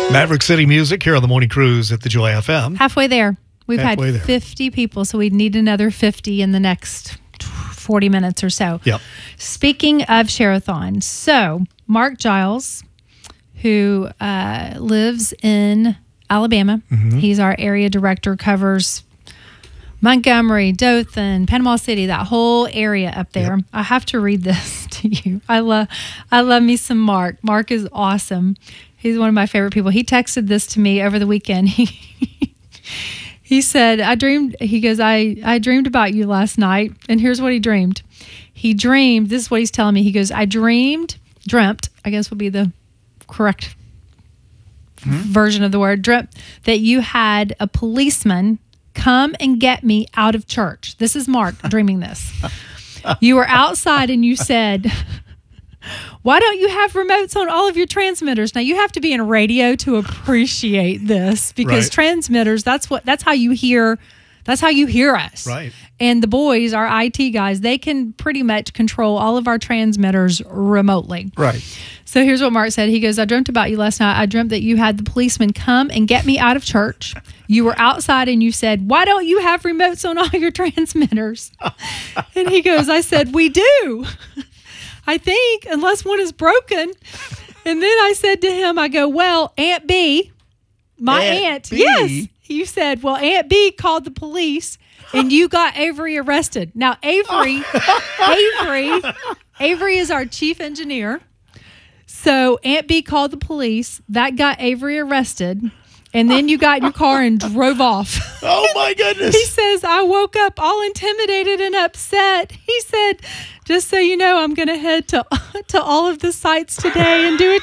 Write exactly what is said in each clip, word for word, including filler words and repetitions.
Maverick City Music here on the Morning Cruise at the Joy F M. Halfway there. We've Halfway had there. fifty people, so we need another fifty in the next forty minutes or so. Yep. Speaking of Share-a-thon, so Mark Giles, who uh, lives in Alabama, Mm-hmm. he's our area director, covers Montgomery, Dothan, Panama City, that whole area up there. Yep. I have to read this to you. I love, I love me some Mark. Mark is awesome. He's one of my favorite people. He texted this to me over the weekend. He he said, I dreamed, he goes, I, I dreamed about you last night. And here's what he dreamed. He dreamed, this is what he's telling me. He goes, I dreamed, dreamt, I guess would be the correct Hmm? version of the word, dreamt that you had a policeman come and get me out of church. This is Mark dreaming this. You were outside and you said, why don't you have remotes on all of your transmitters? Now you have to be in radio to appreciate this because Right. transmitters, that's what that's how you hear that's how you hear us. Right. And the boys, our I T guys, they can pretty much control all of our transmitters remotely. Right. So here's what Mark said. He goes, I dreamt about you last night. I dreamt that you had the policeman come and get me out of church. You were outside and you said, why don't you have remotes on all your transmitters? And he goes, I said, we do. I think, unless one is broken. And then I said to him, I go, well, Aunt B, my Aunt aunt, B? yes. You said, well, Aunt B called the police and you got Avery arrested. Now, Avery, Avery, Avery is our chief engineer. So Aunt B called the police. That got Avery arrested. And then you got in your car and drove off. Oh, my goodness. He says, I woke up all intimidated and upset. He said, just so you know, I'm going to head to to all of the sites today and do a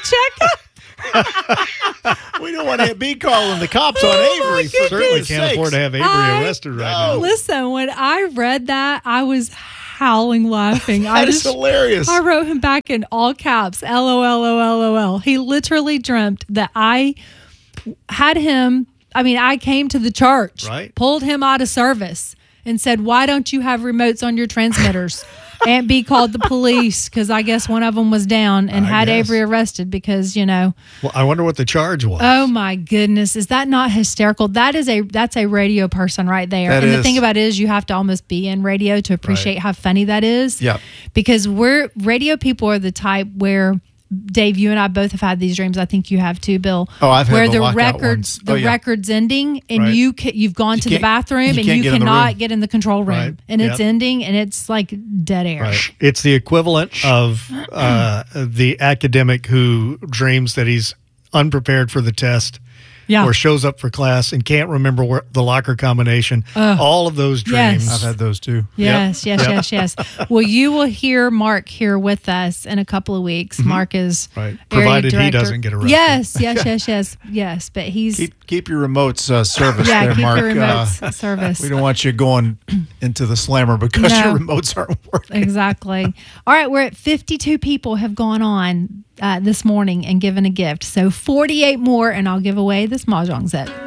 checkup. We don't want Aunt B calling the cops on Oh, my Avery. For Certainly goodness can't sakes. afford to have Avery I- arrested right No. now. Listen, when I read that, I was howling laughing. I That is just hilarious. I wrote him back in all caps, L O L O L O L. He literally dreamt that I had him, I mean, I came to the church, Right. pulled him out of service and said, why don't you have remotes on your transmitters? Aunt B called the police because I guess one of them was down and I had guess. Avery arrested because, you know, Well, I wonder what the charge was. oh my goodness, is that not hysterical? That is a that's a radio person right there. That and the is. thing about it is you have to almost be in radio to appreciate Right. how funny that is. Yep. Because we're radio people are the type where Dave, you and I both have had these dreams. I think you have too, Bill. Oh, I've had where the the lockout records, ones. the Oh, yeah. record's ending, and Right. you ca- you've gone to the can't- bathroom you and can't you get in the cannot room. get in the control room, Right. and it's Yep. ending, and it's like dead air. Right. It's the equivalent of uh, the academic who dreams that he's unprepared for the test Yeah. or shows up for class and can't remember where the locker combination. All of those dreams. Yes. I've had those too. Yes, yes, Yep. yes, yes. Well, you will hear Mark here with us in a couple of weeks. Mark is Right. area Provided he director. doesn't get arrested. Yes, yes, yes, yes, yes. But he's Keep keep your remotes uh, serviced yeah, there, keep Mark. your remotes Uh, service. we don't want you going into the slammer because No. your remotes aren't working. Exactly. All right, we're at fifty-two people have gone on uh, this morning and given a gift. So forty-eight more, and I'll give away this Mahjong set.